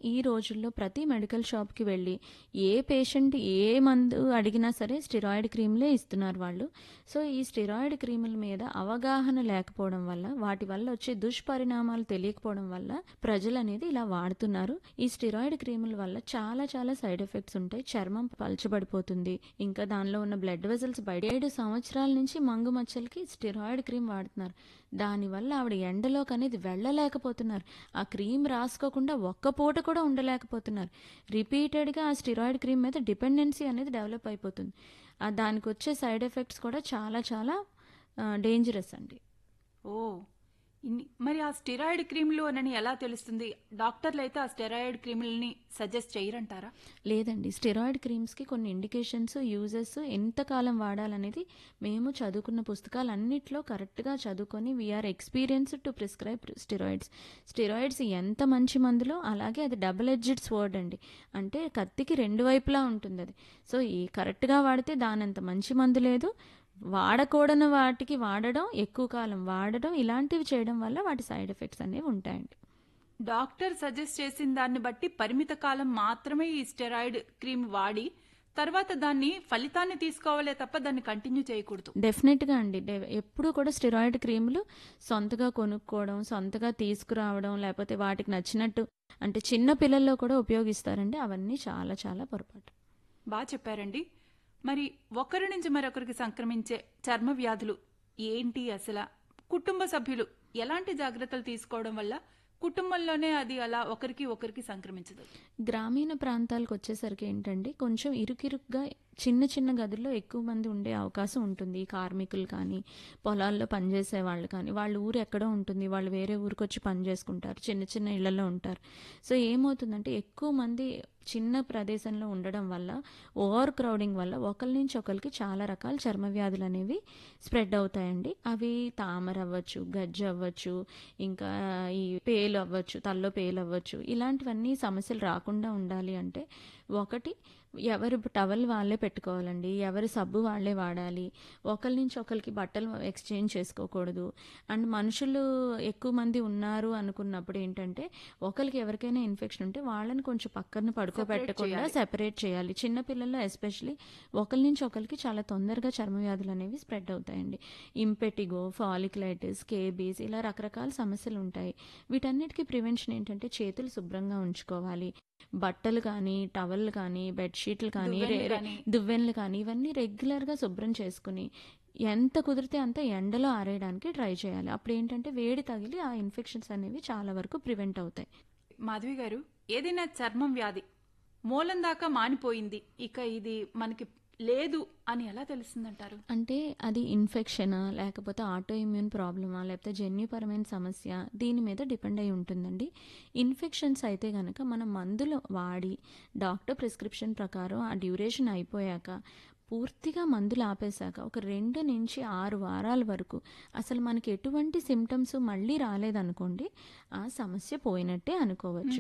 ఈ రోజుల్లో ప్రతి మెడికల్ షాప్‌కి వెళ్ళి ఏ పేషెంట్ ఏ మందు అడిగినా సరే స్టెరాయిడ్ క్రీమ్‌లే ఇస్తున్నారు వాళ్ళు. సో, ఈ స్టెరాయిడ్ క్రీముల మీద అవగాహన లేకపోవడం వల్ల, వాటి వల్ల వచ్చే దుష్పరిణామాలు తెలియకపోవడం వల్ల ప్రజలనేది ఇలా వాడుతున్నారు. ఈ స్టెరాయిడ్ క్రీముల వల్ల చాలా చాలా సైడ్ ఎఫెక్ట్స్ ఉంటాయి. చర్మం పలచబడిపోతుంది. ఇంకా దానిలో ఉన్న బ్లడ్ వెసల్స్ బయట 7 సంవత్సరాల నుంచి మంగు మచ్చలకి స్టెరాయిడ్ క్రీమ్ వాడుతున్నారు. దానివల్ల ఆవిడ ఎండలోకనేది వెళ్ళలేకపోతున్నారు. ఆ క్రీమ్ రాసుకోకుండా ఒక్క పూట కూడా ఉండలేకపోతున్నారు. రిపీటెడ్‌గా ఆ స్టెరాయిడ్ క్రీమ్ మీద డిపెండెన్సీ అనేది డెవలప్ అయిపోతుంది. దానికొచ్చే సైడ్ ఎఫెక్ట్స్ కూడా చాలా చాలా డేంజరస్ అండి. ఓహ్! మరి ఆ స్టెరాయిడ్ క్రీములు అని ఎలా తెలుస్తుంది? డాక్టర్లు అయితే ఆ స్టెరాయిడ్ క్రీములని సజెస్ట్ చేయరంటారా? లేదండి. స్టెరాయిడ్ క్రీమ్స్‌కి కొన్ని ఇండికేషన్స్, యూజెస్ ఎంతకాలం వాడాలనేది మేము చదువుకున్న పుస్తకాలన్నిట్లో కరెక్ట్‌గా చదువుకొని we are experienced to prescribe steroids. Steroids ఎంత మంచి మందులో అలాగే అది డబుల్ ఎడ్జ్డ్ స్వర్డ్ అండి. అంటే కత్తికి 2 వైపులా ఉంటుందది. సో, కరెక్ట్‌గా వాడితే దానంత మంచి మందు లేదు. వాడకూడని వాటికి వాడడం, ఎక్కువ కాలం వాడడం ఇలాంటివి చేయడం వల్ల వాటి సైడ్ ఎఫెక్ట్స్ అనేవి ఉంటాయండి. డాక్టర్ సజెస్ట్ చేసిన దాన్ని బట్టి పరిమిత కాలం మాత్రమే ఈ స్టెరాయిడ్ క్రీమ్ వాడి తర్వాత దాన్ని ఫలితాన్ని తీసుకోవాలే తప్ప దాన్ని కంటిన్యూ చేయకూడదు. డెఫినెట్‌గా అండి. ఎప్పుడూ కూడా స్టెరాయిడ్ క్రీములు సొంతగా కొనుక్కోవడం, సొంతగా తీసుకురావడం, లేకపోతే వాటికి నచ్చినట్టు అంటే చిన్న పిల్లల్లో కూడా ఉపయోగిస్తారండి. అవన్నీ చాలా చాలా పొరపాటు. బాగా చెప్పారండి. మరి ఒకరి నుంచి మరొకరికి సంక్రమించే చర్మ వ్యాధులు ఏంటి అసలు? కుటుంబ సభ్యులు ఎలాంటి జాగ్రత్తలు తీసుకోవడం వల్ల కుటుంబంలోనే అది అలా ఒకరికి సంక్రమించదు? గ్రామీణ ప్రాంతాలకు వచ్చేసరికి ఏంటంటే కొంచెం ఇరుకిరుగ్గా చిన్న చిన్న గదుల్లో ఎక్కువ మంది ఉండే అవకాశం ఉంటుంది. ఈ కార్మికులు కానీ, పొలాల్లో పనిచేసే వాళ్ళు కానీ, వాళ్ళ ఊరు ఎక్కడో ఉంటుంది. వాళ్ళు వేరే ఊరికొచ్చి పని చేసుకుంటారు. చిన్న చిన్న ఇళ్లలో ఉంటారు. సో, ఏమవుతుందంటే ఎక్కువ మంది చిన్న ప్రదేశంలో ఉండడం వల్ల, ఓవర్ క్రౌడింగ్ వల్ల ఒకరి నుంచి ఒకరికి చాలా రకాల చర్మ వ్యాధులు అనేవి స్ప్రెడ్ అవుతాయండి. అవి తామర అవ్వచ్చు, గజ్జి అవ్వచ్చు, ఇంకా ఈ పేలు అవ్వచ్చు, తలలో పేలు అవ్వచ్చు. ఇలాంటివన్నీ సమస్యలు రాకుండా ఉండాలి అంటే ఒకటి ఎవరి టవల్ వాళ్ళే పెట్టుకోవాలండి. ఎవరి సబ్బు వాళ్ళే వాడాలి. ఒకరి నుంచి ఒకరికి బట్టలు ఎక్స్చేంజ్ చేసుకోకూడదు. అండ్ మనుషులు ఎక్కువ మంది ఉన్నారు అనుకున్నప్పుడు ఏంటంటే ఒకరికి ఎవరికైనా ఇన్ఫెక్షన్ ఉంటే వాళ్ళని కొంచెం పక్కన పడుకోబెట్టకుండా సెపరేట్ చేయాలి. చిన్న పిల్లల్లో ఎస్పెషలీ ఒకరి నుంచి ఒకరికి చాలా తొందరగా చర్మ వ్యాధులు అనేవి స్ప్రెడ్ అవుతాయండి. ఇంపెటిగో, ఫాలిక్యులైటిస్, స్కేబీస్ ఇలా రకరకాల సమస్యలు ఉంటాయి. వీటన్నిటికీ ప్రివెన్షన్ ఏంటంటే చేతులు శుభ్రంగా ఉంచుకోవాలి. బట్టలు కానీ, టవల్ కానీ, బెడ్షీట్లు కానీ, దువ్వెనలు కానీ ఇవన్నీ రెగ్యులర్గా శుభ్రం చేసుకుని ఎంత కుదిరితే అంత ఎండలో ఆరేయడానికి ట్రై చేయాలి. అప్పుడు ఏంటంటే వేడి తగిలి ఆ ఇన్ఫెక్షన్స్ అనేవి చాలా వరకు ప్రివెంట్ అవుతాయి. మాధవి గారు, ఏదైనా చర్మం వ్యాధి మూలం దాకా మానిపోయింది, ఇక ఇది మనకి లేదు అని ఎలా తెలుస్తుందంటారు? అంటే అది ఇన్ఫెక్షనా, లేకపోతే ఆటో ఇమ్యూన్ ప్రాబ్లమా, లేకపోతే జన్యుపరమైన సమస్య దీని మీద డిపెండ్ అయి ఉంటుందండి. ఇన్ఫెక్షన్స్ అయితే కనుక మనం మందులు వాడి డాక్టర్ ప్రిస్క్రిప్షన్ ప్రకారం ఆ డ్యూరేషన్ అయిపోయాక పూర్తిగా మందులు ఆపేశాక ఒక 2 నుంచి 6 వారాల వరకు అసలు మనకి ఎటువంటి సిమ్టమ్స్ మళ్ళీ రాలేదనుకోండి, ఆ సమస్య పోయినట్టే అనుకోవచ్చు.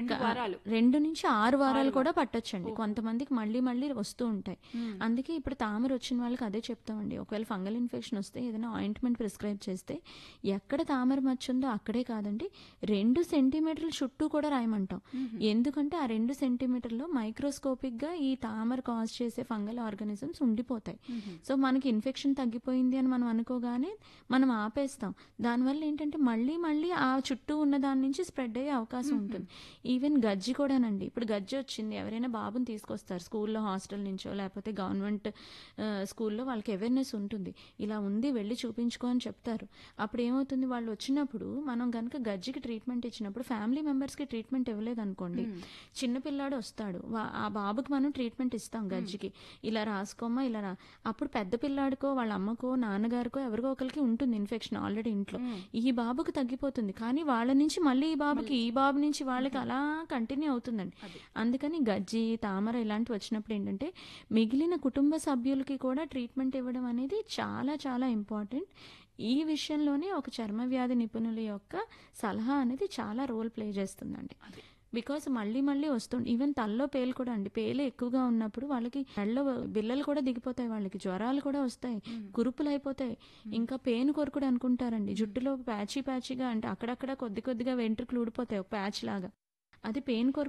2 నుంచి 6 వారాలు కూడా పట్టొచ్చండి. కొంతమందికి మళ్ళీ మళ్ళీ వస్తూ ఉంటాయి. అందుకే ఇప్పుడు తామర వచ్చిన వాళ్ళకి అదే చెప్తామండి. ఒకవేళ ఫంగల్ ఇన్ఫెక్షన్ వస్తే ఏదైనా ఆయింట్మెంట్ ప్రిస్క్రైబ్ చేస్తే ఎక్కడ తామర మచ్చ ఉందో అక్కడే కాదండి 2 సెంటీమీటర్ల చుట్టూ కూడా రాయమంటాం. ఎందుకంటే ఆ 2 సెంటీమీటర్లో మైక్రోస్కోపిక్గా ఈ తామర కాజ్ చేసే ఫంగల్ ఆర్గానిజం ఉండిపోతాయి. సో మనకి ఇన్ఫెక్షన్ తగ్గిపోయింది అని మనం అనుకోగానే మనం ఆపేస్తాం. దానివల్ల ఏంటంటే మళ్ళీ మళ్ళీ ఆ చుట్టూ ఉన్న దాని నుంచి స్ప్రెడ్ అయ్యే అవకాశం ఉంటుంది. ఈవెన్ గజ్జి కూడానండి. ఇప్పుడు గజ్జి వచ్చింది, ఎవరైనా బాబుని తీసుకొస్తారు స్కూల్లో, హాస్టల్ నుంచో లేకపోతే గవర్నమెంట్ స్కూల్లో వాళ్ళకి అవేర్నెస్ ఉంటుంది. ఇలా ఉంది వెళ్ళి చూపించుకో అని చెప్తారు. అప్పుడు ఏమవుతుంది, వాళ్ళు వచ్చినప్పుడు మనం కనుక గజ్జికి ట్రీట్మెంట్ ఇచ్చినప్పుడు ఫ్యామిలీ మెంబర్స్కి ట్రీట్మెంట్ ఇవ్వలేదు అనుకోండి, చిన్నపిల్లాడు వస్తాడు, ఆ బాబుకి మనం ట్రీట్మెంట్ ఇస్తాం గజ్జికి, ఇలా రాసుకోమా ఇలా అప్పుడు పెద్ద పిల్లాడికో వాళ్ళ అమ్మకో నాన్నగారికో ఎవరికో ఒకరికి ఉంటుంది ఇన్ఫెక్షన్ ఆల్రెడీ ఇంట్లో. ఈ బాబుకి తగ్గిపోతుంది, కానీ వాళ్ళ నుంచి మళ్ళీ ఈ బాబుకి, ఈ బాబు నుంచి వాళ్ళకి అలా కంటిన్యూ అవుతుందండి. అందుకని గజ్జి, తామర ఇలాంటివి వచ్చినప్పుడు ఏంటంటే మిగిలిన కుటుంబ సభ్యులకి కూడా ట్రీట్మెంట్ ఇవ్వడం అనేది చాలా చాలా ఇంపార్టెంట్. ఈ విషయంలోనే ఒక చర్మ వ్యాధి నిపుణుల యొక్క సలహా అనేది చాలా రోల్ ప్లే చేస్తుందండి. బికాస్ మళ్ళీ మళ్ళీ వస్తుంది. ఈవెన్ తల్లో పేలు కూడా అండి. పేలు ఎక్కువగా ఉన్నప్పుడు వాళ్ళకి మెడలో బిల్లలు కూడా దిగిపోతాయి, వాళ్ళకి జ్వరాలు కూడా వస్తాయి, కురుపులు అయిపోతాయి, ఇంకా పేను కొరుకుడు అనుకుంటారండి. జుట్టులో ప్యాచీగా అంటే అక్కడక్కడ కొద్ది కొద్దిగా వెంట్రుకలు ఊడిపోతాయి ఒక ప్యాచ్ లాగా. అది పెయిన్